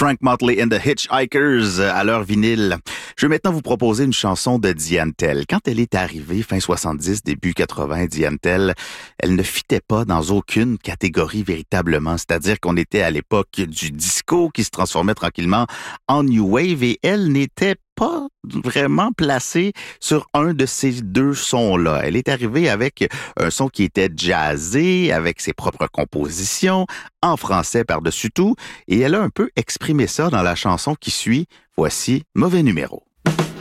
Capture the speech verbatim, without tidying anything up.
Frank Motley and the Hitchhikers à leur vinyle. Je vais maintenant vous proposer une chanson de Diane Tell. Quand elle est arrivée, fin soixante-dix, début quatre-vingts, Diane Tell, elle ne fitait pas dans aucune catégorie véritablement. C'est-à-dire qu'on était à l'époque du disco qui se transformait tranquillement en New Wave et elle n'était pas vraiment placée sur un de ces deux sons-là. Elle est arrivée avec un son qui était jazzé, avec ses propres compositions, en français par-dessus tout, et elle a un peu exprimé ça dans la chanson qui suit. Voici Mauvais numéro.